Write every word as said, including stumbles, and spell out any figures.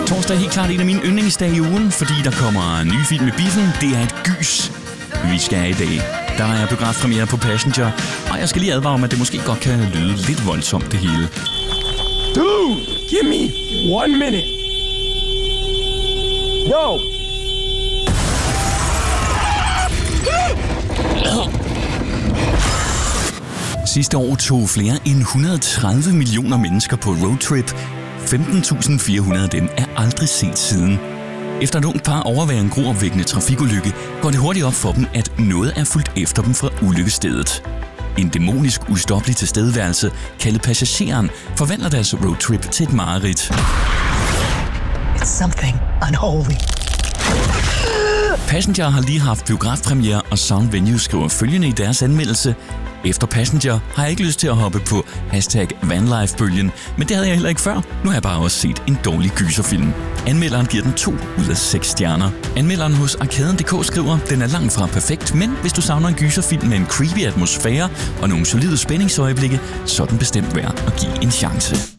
Torsdag er helt klart en af mine yndlingsdage i ugen, fordi der kommer en ny film i biffen. Det er et gys, vi skal have i dag. Der er biografpremiere på Passenger, og jeg skal lige advare om, at det måske godt kan lyde lidt voldsomt det hele. Dude, give me one minute. Yo. Sidste år tog flere end et hundrede og tredive millioner mennesker på roadtrip. femten tusind fire hundrede af dem er aldrig set siden. Efter et ungt par overværer en gruopvækkende trafikulykke, går det hurtigt op for dem, at noget er fulgt efter dem fra ulykkesstedet. En dæmonisk ustoppelig tilstedeværelse, kaldet Passageren, forvandler deres roadtrip til et mareridt. It's something unholy. Passenger har lige haft biografpremiere, og Sound Venue skriver følgende i deres anmeldelse: Efter Passenger har jeg ikke lyst til at hoppe på hashtag vanlife-bølgen, men det havde jeg heller ikke før. Nu har jeg bare også set en dårlig gyserfilm. Anmelderen giver den to ud af seks stjerner. Anmelderen hos Arkaden punktum d k skriver, den er langt fra perfekt, men hvis du savner en gyserfilm med en creepy atmosfære og nogle solide spændingsøjeblikke, så er den bestemt værd at give en chance.